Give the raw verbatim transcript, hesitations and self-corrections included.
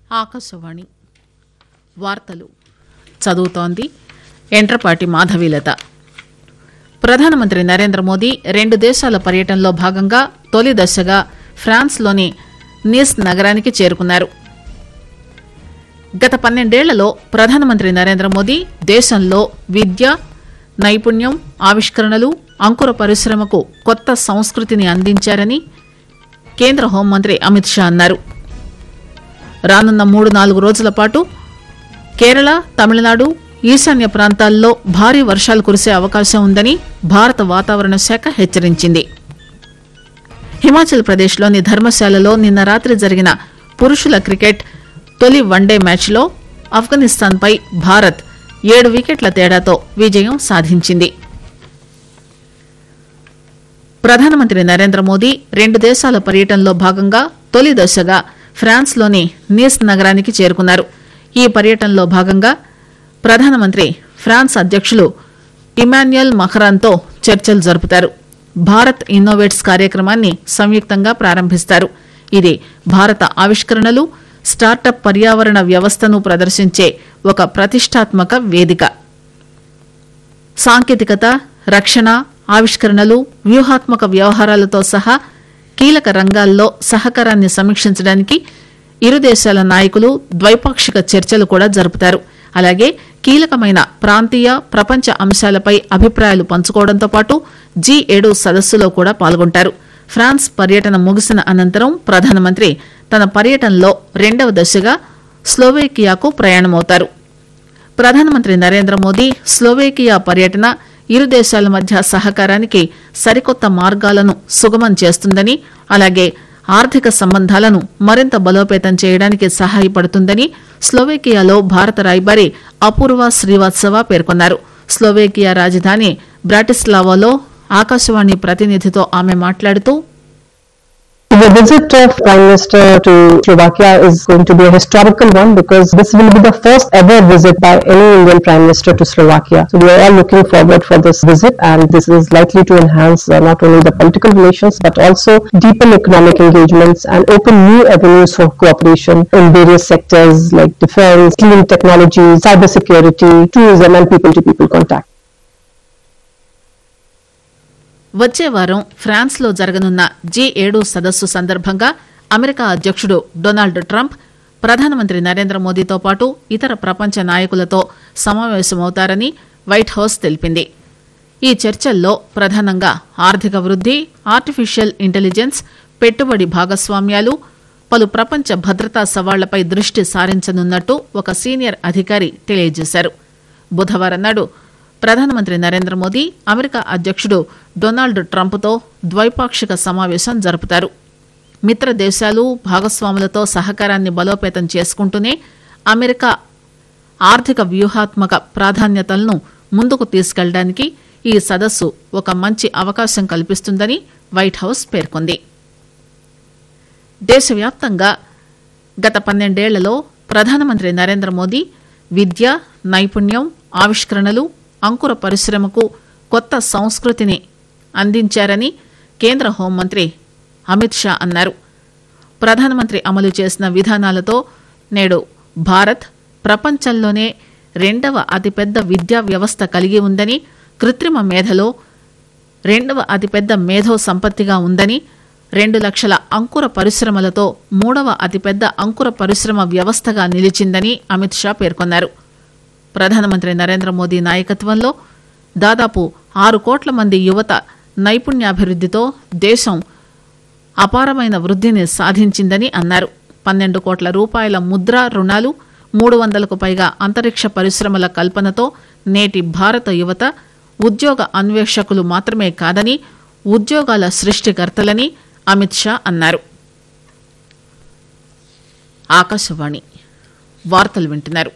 ఆకాశవాణి వార్తలు చదువుతోంది ఎంట్రపాటి మాధవీలత. ప్రధానమంత్రి నరేంద్ర మోదీ రెండు దేశాల పర్యటనలో భాగంగా తొలి దశగా ఫ్రాన్స్లోని నీస్ నగరానికి చేరుకున్నారు. గత పన్నెండేళ్లలో ప్రధానమంత్రి నరేంద్ర మోదీ దేశంలో విద్య, నైపుణ్యం, ఆవిష్కరణలు, అంకుర పరిశ్రమకు కొత్త సంస్కృతిని అందించారని కేంద్ర హోంమంత్రి అమిత్ షా అన్నారు. రానున్న మూడు నాలుగు రోజుల పాటు కేరళ, తమిళనాడు, ఈశాన్య ప్రాంతాల్లో భారీ వర్షాలు కురిసే అవకాశం ఉందని భారత వాతావరణ శాఖ హెచ్చరించింది. హిమాచల్ ప్రదేశ్లోని ధర్మశాలలో నిన్న రాత్రి జరిగిన పురుషుల క్రికెట్ తొలి వన్డే మ్యాచ్లో ఆఫ్ఘనిస్తాన్పై భారత్ ఏడు వికెట్ల తేడాతో విజయం సాధించింది. ప్రధానమంత్రి నరేంద్ర మోదీ రెండు దేశాల పర్యటనలో భాగంగా తొలి దశగా ఫ్రాన్స్లోని నీస్ నగరానికి చేరుకున్నారు. ఈ పర్యటనలో భాగంగా ప్రధానమంత్రి ఫ్రాన్స్ అధ్యక్షులు ఇమాన్యుయల్ మఖరాన్తో చర్చలు జరుపుతారు. భారత్ ఇన్నోవేట్స్ కార్యక్రమాన్ని సంయుక్తంగా ప్రారంభిస్తారు. ఇది భారత ఆవిష్కరణలు, స్టార్టప్ పర్యావరణ వ్యవస్థను ప్రదర్శించే ఒక ప్రతిష్టాత్మక వేదిక. సాంకేతికత, రక్షణ, ఆవిష్కరణలు, వ్యూహాత్మక వ్యవహారాలతో సహా కీలక రంగాల్లో సహకారాన్ని సమీక్షించడానికి ఇరు దేశాల నాయకులు ద్వైపాక్షిక చర్చలు కూడా జరుపుతారు. అలాగే కీలకమైన ప్రాంతీయ, ప్రపంచ అంశాలపై అభిప్రాయాలు పంచుకోవడంతో పాటు జీ ఏడు సదస్సులో కూడా పాల్గొంటారు. ఫ్రాన్స్ పర్యటన ముగిసిన అనంతరం ప్రధానమంత్రి తన పర్యటనలో రెండవ దశగా స్లోవేకియాకు ప్రయాణమవుతారు. ప్రధానమంత్రి నరేంద్ర మోదీ స్లోవేకియా పర్యటన ఇరు దేశాల మధ్య సహకారానికి సరికొత్త మార్గాలను సుగమం చేస్తుందని, అలాగే ఆర్థిక సంబంధాలను మరింత బలోపేతం చేయడానికి సహాయపడుతుందని స్లోవేకియాలో భారత రాయబారి అపూర్వ శ్రీవాత్సవ పేర్కొన్నారు. స్లోవేకియా రాజధాని బ్రాటిస్లావాలో ఆకాశవాణి ప్రతినిధితో ఆమె మాట్లాడుతూ, The visit of Prime Minister to Slovakia is going to be a historical one because this will be the first ever visit by any Indian Prime Minister to Slovakia. So we are all looking forward for this visit, and this is likely to enhance uh, not only the political relations but also deepen economic engagements and open new avenues for cooperation in various sectors like defense, clean technology, cyber security, tourism and people-to-people contact. వచ్చే వారం France లో జరగనున్న G ఏడు సదస్సు సందర్భంగా America అధ్యక్షుడు Donald Trump ప్రధానమంత్రి నరేంద్ర మోదీతో పాటు ఇతర ప్రపంచ నాయకులతో సమావేశమవుతారని వైట్ హౌస్ తెలిపింది. ఈ చర్చల్లో ప్రధానంగా ఆర్థిక వృద్ది, ఆర్టిఫిషియల్ ఇంటెలిజెన్స్, పెట్టుబడి భాగస్వామ్యాలు, పలు ప్రపంచ భద్రతా సవాళ్లపై దృష్టి సారించనున్నట్టు ఒక సీనియర్ అధికారి తెలియజేశారు. బుధవారం నాడు ప్రధానమంత్రి నరేంద్ర మోదీ అమెరికా అధ్యక్షుడు డొనాల్డ్ ట్రంప్తో ద్వైపాక్షిక సమావేశం జరుపుతారు. మిత్ర దేశాలు, భాగస్వాములతో సహకారాన్ని బలోపేతం చేసుకుంటూనే అమెరికా ఆర్థిక వ్యూహాత్మక ప్రాధాన్యతలను ముందుకు తీసుకెళ్లడానికి ఈ సదస్సు ఒక మంచి అవకాశం కల్పిస్తుందని వైట్ హౌస్ పేర్కొంది. దేశవ్యాప్తంగా గత పన్నెండేళ్లలో ప్రధానమంత్రి నరేంద్ర మోదీ విద్య, నైపుణ్యం, ఆవిష్కరణలు, అంకుర పరిశ్రమకు కొత్త సంస్కృతిని అందించారని కేంద్ర హోంమంత్రి అమిత్ షా అన్నారు. ప్రధానమంత్రి అమలు చేసిన విధానాలతో నేడు భారత్ ప్రపంచంలోనే రెండవ అతిపెద్ద విద్యా వ్యవస్థ కలిగి ఉందని, కృత్రిమ మేధలో రెండవ అతిపెద్ద మేధో సంపత్తిగా ఉందని, రెండు లక్షల అంకుర పరిశ్రమలతో మూడవ అతిపెద్ద అంకుర పరిశ్రమ వ్యవస్థగా నిలిచిందని అమిత్ షా పేర్కొన్నారు. ప్రధానమంత్రి నరేంద్ర మోదీ నాయకత్వంలో దాదాపు ఆరు కోట్ల మంది యువత నైపుణ్యాభివృద్దితో దేశం అపారమైన వృద్దిని సాధించిందని అన్నారు. పన్నెండు కోట్ల రూపాయల ముద్రా రుణాలు, మూడు వందలకు పైగా అంతరిక్ష పరిశ్రమల కల్పనతో నేటి భారత యువత ఉద్యోగ అన్వేషకులు మాత్రమే కాదని, ఉద్యోగాల సృష్టికర్తలని అమిత్ షా అన్నారు. ఆకాశవాణి వార్తలు వింటున్నారు.